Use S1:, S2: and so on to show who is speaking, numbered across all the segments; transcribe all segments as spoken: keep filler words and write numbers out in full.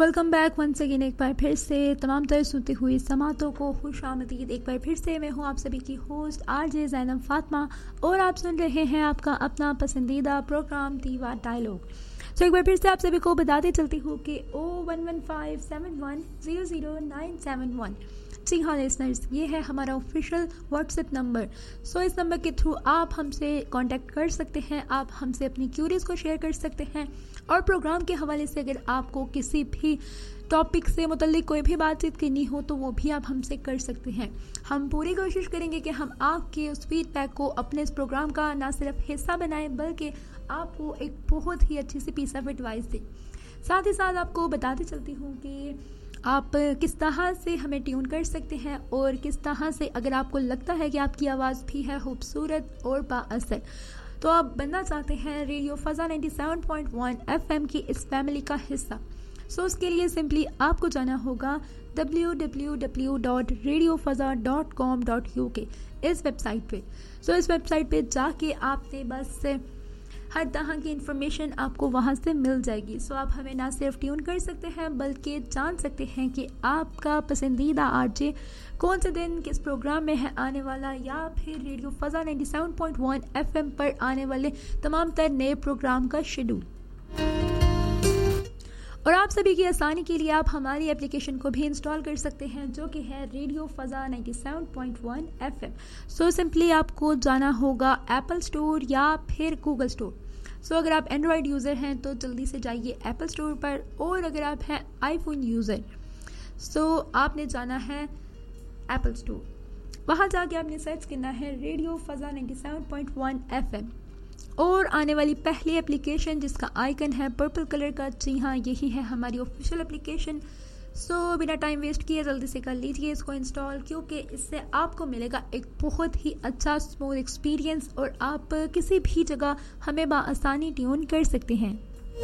S1: Welcome back once again. एक बार फिर से तमाम तरह सुनती हुई समातों को खुश आमदीद। एक बार फिर से मैं हूँ आप सभी की होस्ट आरजे ज़ैनब फातिमा और आप सुन रहे हैं आपका अपना पसंदीदा प्रोग्राम दीवा डायलॉग। सो एक बार फिर से आप सभी को बताते चलती हूँ कि ओ one one five seven one zero zero nine seven one जी हाँ लिसनर्स, ये है हमारा ऑफिशियल व्हाट्सएप नंबर। सो इस नंबर के थ्रू आप हमसे कांटेक्ट कर सकते हैं, आप हमसे अपनी क्यूरीज को शेयर कर सकते हैं और प्रोग्राम के हवाले से अगर आपको किसी भी टॉपिक से मुतल्लिक कोई भी बातचीत करनी हो तो वो भी आप हमसे कर सकते हैं। हम पूरी कोशिश करेंगे कि हम आपके उस फीडबैक को अपने इस प्रोग्राम का ना सिर्फ हिस्सा बनाएं बल्कि आपको एक बहुत ही अच्छी सी पीस ऑफ एडवाइस दें। साथ ही साथ आपको बताते चलती हूँ कि आप किस तरह से हमें ट्यून कर सकते हैं और किस तरह से अगर आपको लगता है कि आपकी आवाज़ भी है खूबसूरत और बाअसर तो आप बनना चाहते हैं radio फ़ज़ा ninety seven point one FM की इस फैमिली का हिस्सा। सो उसके लिए सिंपली आपको जाना होगा W W W dot radio फ़ज़ा dot com dot U के इस वेबसाइट पे। सो इस वेबसाइट पे जाके आपने बस हर तरह की इन्फॉर्मेशन आपको वहाँ से मिल जाएगी। सो आप हमें ना सिर्फ ट्यून कर सकते हैं बल्कि जान सकते हैं कि आपका पसंदीदा आरजे कौन से दिन किस प्रोग्राम में है आने वाला या फिर radio फ़ज़ा ninety seven point one FM पर आने वाले तमाम तर नए प्रोग्राम का शेड्यूल। और आप सभी की आसानी के लिए आप हमारी एप्लीकेशन को भी इंस्टॉल कर सकते हैं जो कि है radio फ़ज़ा ninety seven point one FM. So simply आपको जाना होगा एप्पल स्टोर या फिर गूगल स्टोर। सो so, अगर आप एंड्रॉयड यूज़र हैं तो जल्दी से जाइए एप्पल स्टोर पर और अगर आप हैं आईफोन यूज़र सो so, आपने जाना है एप्पल स्टोर। वहाँ जाके आपने सर्च करना है radio फ़ज़ा ninety seven point one FM और आने वाली पहली एप्लीकेशन जिसका आइकन है पर्पल कलर का, जी हाँ यही है हमारी ऑफिशियल एप्लीकेशन। सो so, बिना टाइम वेस्ट किए जल्दी से कर लीजिए इसको इंस्टॉल क्योंकि इससे आपको मिलेगा एक बहुत ही अच्छा स्मूथ एक्सपीरियंस और आप किसी भी जगह हमें बआसानी ट्यून कर सकते हैं।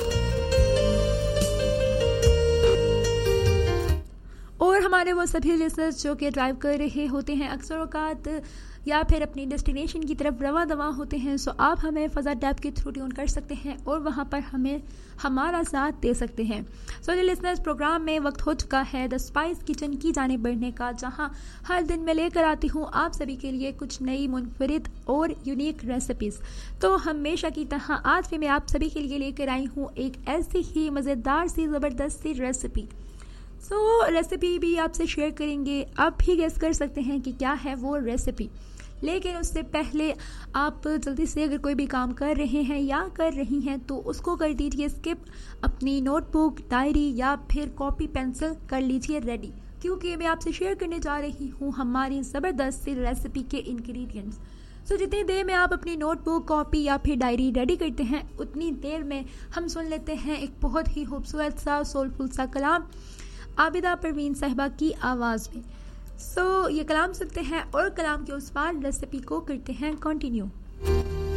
S1: और हमारे वो सभी लिसनर्स जो कि ड्राइव कर रहे होते हैं अक्सर औकात या फिर अपनी डेस्टिनेशन की तरफ रवा दवा होते हैं सो आप हमें फ़ज़ा टैब के थ्रू ट्यून कर सकते हैं और वहाँ पर हमें हमारा साथ दे सकते हैं। सो so, लिसनर्स प्रोग्राम में वक्त हो चुका है द स्पाइस किचन की जानिब बढ़ने का, जहाँ हर दिन मैं लेकर आती हूँ आप सभी के लिए कुछ नई मुनफरिद और यूनिक रेसिपीज़। तो हमेशा की तरह आज भी मैं आप सभी के लिए लेकर आई हूँ एक ऐसी ही मज़ेदार सी ज़बरदस्त सी रेसिपी। सो so, रेसिपी भी आपसे शेयर करेंगे, आप भी गेस कर सकते हैं कि क्या है वो रेसिपी। लेकिन उससे पहले आप जल्दी से अगर कोई भी काम कर रहे हैं या कर रही हैं तो उसको कर दीजिए स्किप, अपनी नोटबुक डायरी या फिर कॉपी पेंसिल कर लीजिए रेडी क्योंकि मैं आपसे शेयर करने जा रही हूँ हमारी ज़बरदस्त सी रेसिपी के इंग्रेडिएंट्स। सो so, जितनी देर में आप अपनी नोटबुक कॉपी या फिर डायरी रेडी करते हैं उतनी देर में हम सुन लेते हैं एक बहुत ही खूबसूरत सा सोलफुल सा कलाम आबिदा परवीन साहिबा की आवाज़ में। सो so, ये कलाम सुनते हैं और कलाम के उस पार रेसिपी को करते हैं कंटिन्यू।